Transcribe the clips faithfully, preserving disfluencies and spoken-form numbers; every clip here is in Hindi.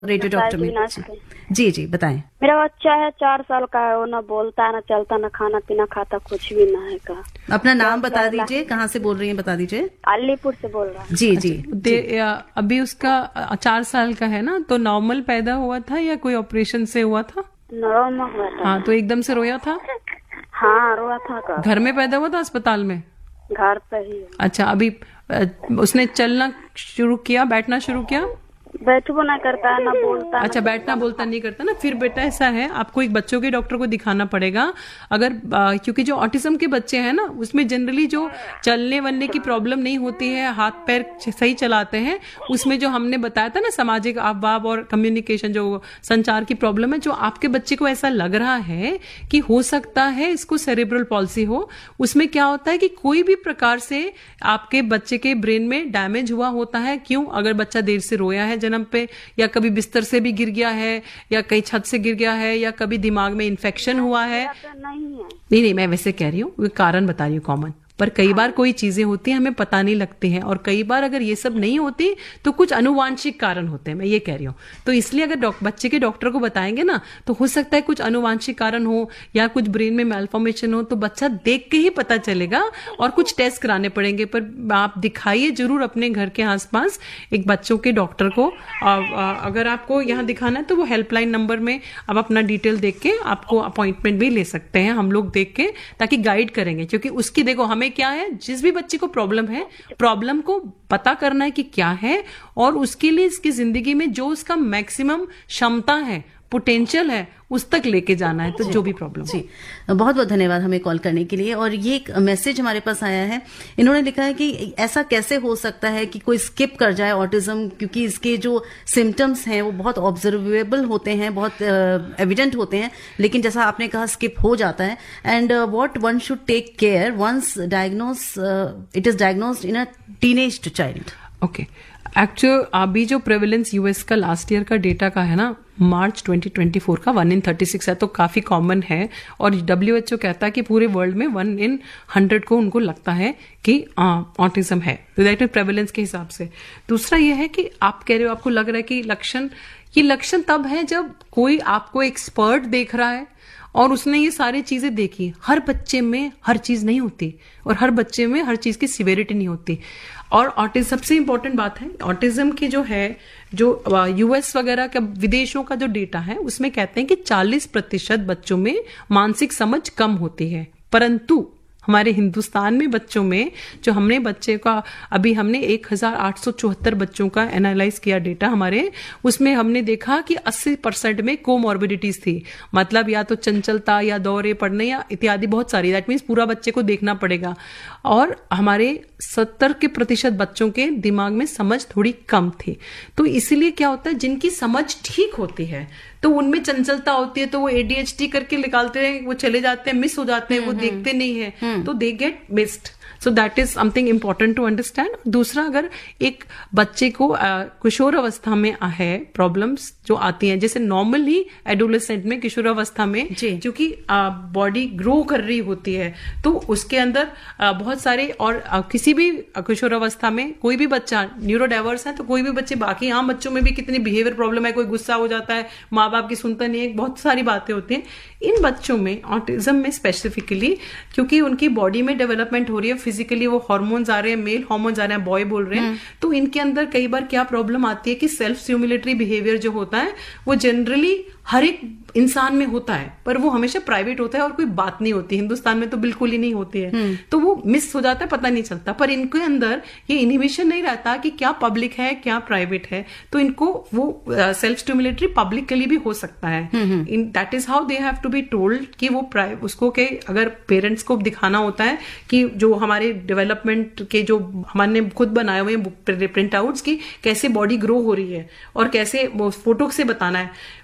रेडियो डॉक्टर में। जी जी बताएं। मेरा बच्चा है, चार साल का है, वो ना बोलता है, ना चलता, ना खाना पीना खाता, कुछ भी ना है का। अपना नाम बता दीजिए, कहाँ से बोल रही हैं बता दीजिए। अलीपुर से बोल रहा है। जी जी, जी। अभी उसका चार साल का है ना, तो नॉर्मल पैदा हुआ था या कोई ऑपरेशन से हुआ था? नॉर्मल हुआ था। हाँ, तो एकदम से रोया था? हाँ रोया था का। घर में पैदा हुआ था अस्पताल में? घर पे ही। अच्छा, अभी उसने चलना शुरू किया, बैठना शुरू किया? बैठबो ना करता है, ना बोलता। अच्छा, बैठना बोलता नहीं करता ना। फिर बेटा ऐसा है, आपको एक बच्चों के डॉक्टर को दिखाना पड़ेगा। अगर आ, क्योंकि जो ऑटिज्म के बच्चे हैं ना, उसमें जनरली जो चलने वलने की प्रॉब्लम नहीं होती है, हाथ पैर सही चलाते हैं, उसमें जो हमने बताया था ना सामाजिक आवभाव और कम्युनिकेशन, जो संचार की प्रॉब्लम है, जो आपके बच्चे को ऐसा लग रहा है कि हो सकता है इसको सेरेब्रल पॉल्सी हो, उसमें क्या होता है कि कोई भी प्रकार से आपके बच्चे के ब्रेन में डैमेज हुआ होता है। क्यों? अगर बच्चा देर से रोया है जन्म पे, या कभी बिस्तर से भी गिर गया है, या कहीं छत से गिर गया है, या कभी दिमाग में इन्फेक्शन हुआ है। नहीं है। नहीं नहीं, मैं वैसे कह रही हूँ, कारण बता रही हूँ कॉमन। पर कई बार कोई चीजें होती हैं हमें पता नहीं लगती हैं, और कई बार अगर ये सब नहीं होती तो कुछ अनुवांशिक कारण होते हैं, मैं ये कह रही हूँ। तो इसलिए अगर बच्चे के डॉक्टर को बताएंगे ना, तो हो सकता है कुछ अनुवांशिक कारण हो या कुछ ब्रेन में मैलफॉर्मेशन हो, तो बच्चा देख के ही पता चलेगा, और कुछ टेस्ट कराने पड़ेंगे। पर आप दिखाइए जरूर अपने घर के आसपास एक बच्चों के डॉक्टर को। अगर आपको यहाँ दिखाना है तो वो हेल्पलाइन नंबर में आप अपना डिटेल देख के आपको अपॉइंटमेंट भी ले सकते हैं, हम लोग देख के, ताकि गाइड करेंगे। क्योंकि उसकी देखो, हमें क्या है, जिस भी बच्चे को प्रॉब्लम है, प्रॉब्लम को पता करना है कि क्या है, और उसके लिए इसकी जिंदगी में जो उसका मैक्सिमम क्षमता है, पोटेंशियल है, उस तक लेके जाना है। तो जो भी प्रॉब्लम। जी, बहुत बहुत धन्यवाद हमें कॉल करने के लिए। और ये एक मैसेज हमारे पास आया है, इन्होंने लिखा है कि ऐसा कैसे हो सकता है कि कोई स्किप कर जाए ऑटिज्म, क्योंकि इसके जो सिम्टम्स हैं वो बहुत ऑब्जर्वेबल होते हैं, बहुत एविडेंट uh, होते हैं, लेकिन जैसा आपने कहा स्किप हो जाता है। And what one should take care once diagnose it is diagnosed in a teenage child. Okay, actual अभी जो प्रेवलेंस यूएस का लास्ट ईयर का डेटा का है ना, मार्च ट्वेंटी ट्वेंटी फोर का वन इन थर्टी सिक्स है, तो काफी कॉमन है। और डब्ल्यू एच ओ कहता है कि पूरे वर्ल्ड में वन इन हंड्रेड को उनको लगता है कि ऑटिज्म है, तो दैट इज प्रेवलेंस के हिसाब से। दूसरा ये है कि आप कह रहे हो आपको लग रहा है कि लक्षण, ये लक्षण तब है जब कोई आपको एक्सपर्ट देख रहा है और उसने ये सारी चीजें देखी। हर बच्चे में हर चीज नहीं होती, और हर बच्चे में हर चीज की सिवियरिटी नहीं होती। और ऑटिज्म सबसे इंपॉर्टेंट बात है, ऑटिज्म की जो है, जो यूएस वगैरह का, विदेशों का जो डेटा है, उसमें कहते हैं कि चालीस प्रतिशत बच्चों में मानसिक समझ कम होती है। परंतु हमारे हिंदुस्तान में बच्चों में, जो हमने बच्चे का, अभी हमने एक हजार आठ सौ चौहत्तर बच्चों का एनालाइज किया डेटा हमारे, उसमें हमने देखा कि अस्सी परसेंट में कोमॉर्बिडिटीज थी। मतलब या तो चंचलता, या दौरे पड़ने, या इत्यादि बहुत सारी। दैट मीन्स पूरा बच्चे को देखना पड़ेगा। और हमारे सत्तर के प्रतिशत बच्चों के दिमाग में समझ थोड़ी कम थी। तो इसीलिए क्या होता है, जिनकी समझ ठीक होती है तो उनमें चंचलता होती है, तो वो एडीएचडी करके निकालते हैं, वो चले जाते हैं, मिस हो जाते हैं, वो देखते नहीं है, तो they get missed. So that is something important to understand. दूसरा, अगर एक बच्चे को किशोर अवस्था में है प्रॉब्लम्स जो आती हैं, जैसे नॉर्मली एडोलेसेंट में, किशोर अवस्था में, क्योंकि बॉडी ग्रो कर रही होती है, तो उसके अंदर आ, बहुत सारे, और आ, किसी भी किशोर अवस्था में कोई भी बच्चा न्यूरो डाइवर्स है, तो कोई भी बच्चे, बाकी आम बच्चों में भी कितनी बिहेवियर प्रॉब्लम है, कोई गुस्सा हो जाता है, माँ बाप की सुनता नहीं है, बहुत सारी बातें होती हैं। इन बच्चों में, ऑटिज्म में स्पेसिफिकली, क्योंकि उनकी बॉडी में डेवलपमेंट हो रही है, फिजिकली वो हार्मोन्स आ रहे हैं, मेल हार्मोन्स आ रहे हैं, बॉय बोल रहे हैं, तो इनके अंदर कई बार क्या प्रॉब्लम आती है कि सेल्फ स्टिमुलेटरी बिहेवियर जो होता है, वो जनरली हर एक इंसान में होता है, पर वो हमेशा प्राइवेट होता है और कोई बात नहीं होती। हिंदुस्तान में तो बिल्कुल ही नहीं होती है, तो वो मिस हो जाता है, पता नहीं चलता। पर इनके अंदर ये इनहिबिशन नहीं रहता कि क्या पब्लिक है, क्या प्राइवेट है, तो इनको वो सेल्फ स्टिमुलेटरी पब्लिक के लिए भी हो सकता है। In that is how they have to be told कि वो उसको के, अगर पेरेंट्स को दिखाना होता है कि जो हमारे डेवलपमेंट के, जो हमने खुद बनाए हुए प्रिंट आउट्स की, कैसे बॉडी ग्रो हो रही है, और कैसे वो फोटो से बताना है, और फोटो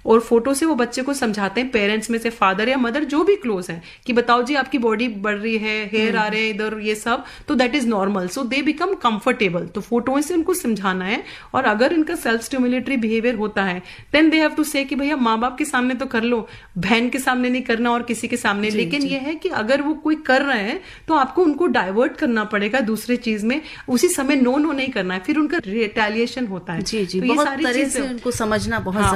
फोटो से वो बच्चे को समझाते हैं, पेरेंट्स में से फादर या मदर जो भी क्लोज है, कि बताओ जी आपकी बॉडी बढ़ रही है, हेयर आ रहे हैं इधर, ये सब, तो that is normal, so they become comfortable. तो फोटो से उनको समझाना है। और अगर इनका सेल्फ स्टिमुलेटरी बिहेवियर होता है देन दे हैव टू से कि भैया माँ बाप के सामने तो कर लो, बहन के सामने नहीं करना और किसी के सामने। लेकिन ये है कि अगर वो कोई कर रहे हैं तो आपको उनको डाइवर्ट करना पड़ेगा दूसरे चीज में, उसी समय नो नो नहीं करना है, फिर उनका रिटेलिएशन होता है। जी जी, तो ये बहुत सारी तरह चीजें से उनको समझना बहुत हाँ,